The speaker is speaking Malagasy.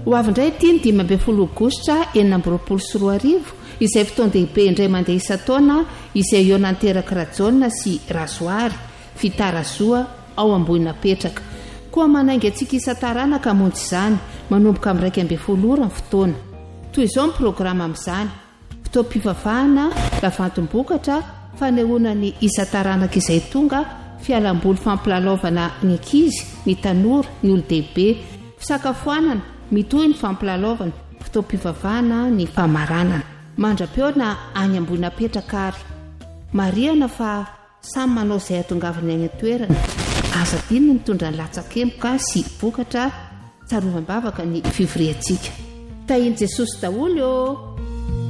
ho avy indray 10 aogositra 2024 izay fotoan-dehibe indray mandeha isa-taona izay eo nanteraka rajaona sy razoary fitarazoa ao ambonina petraka koa manainga antsika isan-taranaka monjy izany manomboka amin'ny 12 ora ny fotoana toy izao ny programa amin'izany fotoam-pivavahana lavantom-bokatra fanehoana ny isan-taranaka izay tonga fialam-boly fampilalaovana ny ankizy ny tanora ny olo-dehibe fisakafoanana mitohy ny fampilalaovana fotoam-pivavahana ny famaranana mandra-peona any ambonina petraka ary mariana fa samy manao izay atongavany any an-toerana aza diny mitondra ny latsakemboka sy vokatra tsarovam-bavaka ny fivoriantsika tahiny jesosy daholo eo